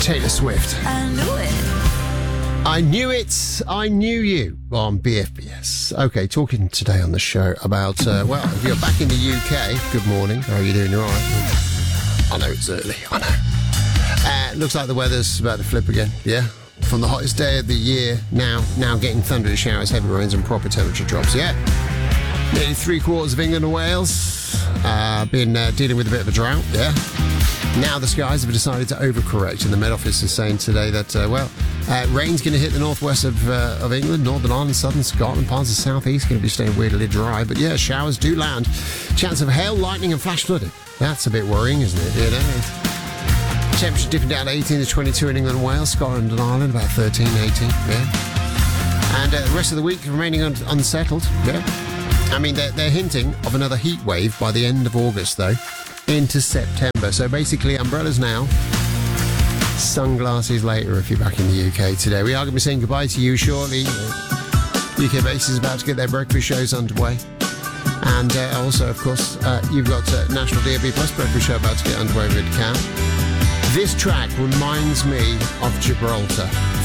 Taylor Swift. I knew it. I knew it. I knew you on BFBS. Okay, talking today on the show about, if you're back in the UK, good morning. How are you doing? You all right? I know it's early. I know. Looks like the weather's about to flip again. Yeah. From the hottest day of the year, now getting thunderous showers, heavy rains and proper temperature drops. Yeah. Nearly 3/4 of England and Wales been dealing with a bit of a drought. Yeah. Now the skies have decided to overcorrect, and the Met Office is saying today that, rain's going to hit the northwest of England, Northern Ireland, southern Scotland, parts of the southeast going to be staying weirdly dry. But yeah, showers do land. Chance of hail, lightning and flash flooding. That's a bit worrying, isn't it? You know? Temperature dipping down to 18 to 22 in England and Wales, Scotland and Ireland about 13, 18, yeah. And the rest of the week remaining unsettled, yeah. I mean, they're hinting of another heat wave by the end of August, though, into September. So basically, umbrellas now, sunglasses later if you're back in the UK today. We are going to be saying goodbye to you shortly. UK Base is about to get their breakfast shows underway. And also, of course, you've got National DAB Plus breakfast show about to get underway with Cam. This track reminds me of Gibraltar.